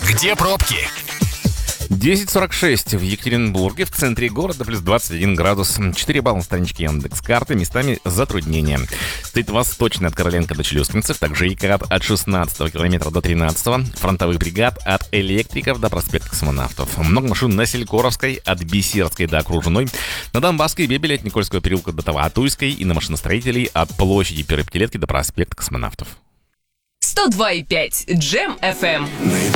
Где пробки? 10:46 в Екатеринбурге, в центре города, плюс 21 градус. 4 балла на страничке Яндекс.Карты, местами затруднения. Стоит восточный от Короленко до Челюскинцев, также ИКАТ от 16 километра до 13, фронтовых бригад от Электриков до проспекта Космонавтов. Много машин на Селькоровской, от Бессердской до Окружной, на Донбасской Бебеля от Никольского переулка до Таватуйской и на машиностроителей от площади Первой Пятилетки до проспекта Космонавтов. 102,5 Джем FM.